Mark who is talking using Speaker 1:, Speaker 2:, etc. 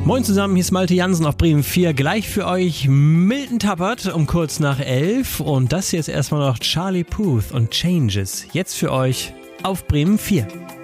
Speaker 1: Moin zusammen, hier ist Malte Jansen auf Bremen 4. Gleich für euch Milton Tappert um kurz nach 11. Und das hier ist erstmal noch Charlie Puth und Changes. Jetzt für euch auf Bremen 4.